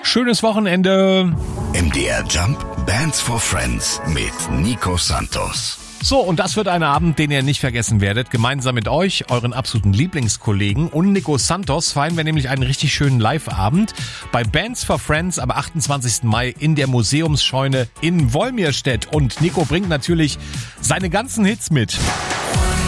Schönes Wochenende. MDR Jump Bands for Friends mit Nico Santos. So, und das wird ein Abend, den ihr nicht vergessen werdet. Gemeinsam mit euch, euren absoluten Lieblingskollegen und Nico Santos feiern wir nämlich einen richtig schönen Live-Abend bei Bands for Friends am 28. Mai in der Museumsscheune in Wolmirstedt. Und Nico bringt natürlich seine ganzen Hits mit.